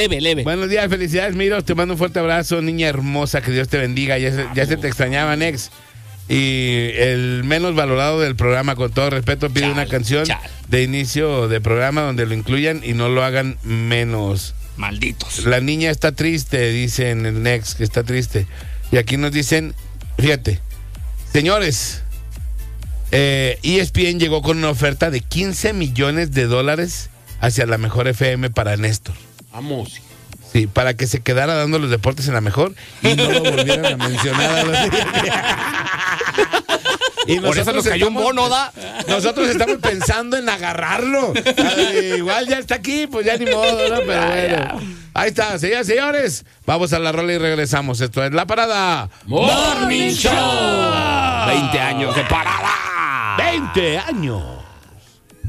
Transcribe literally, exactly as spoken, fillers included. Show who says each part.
Speaker 1: Leve, leve.
Speaker 2: Buenos días, felicidades, Miro. Te mando un fuerte abrazo, niña hermosa. Que Dios te bendiga. Ya se, ya se te extrañaba, Nex. Y el menos valorado del programa, con todo respeto, pide
Speaker 1: Chale,
Speaker 2: una canción
Speaker 1: chale.
Speaker 2: de inicio de programa donde lo incluyan y no lo hagan menos.
Speaker 1: Malditos.
Speaker 2: La niña está triste, dice en el Next, que está triste. Y aquí nos dicen, fíjate, señores, eh, E S P N llegó con una oferta de quince millones de dólares hacia la Mejor F M para Néstor.
Speaker 3: Vamos.
Speaker 2: Sí, para que se quedara dando los deportes en la Mejor y no lo volvieran a mencionar a los Y
Speaker 1: Por eso nos cayó un bono, ¿da?
Speaker 2: Nosotros estamos pensando en agarrarlo. Ay, igual ya está aquí, pues ya ni modo, ¿no? Pero bueno. Ahí está, señoras y señores. Vamos a la rola y regresamos. Esto es La Parada
Speaker 3: Morning Show.
Speaker 1: veinte años de parada.
Speaker 2: veinte años.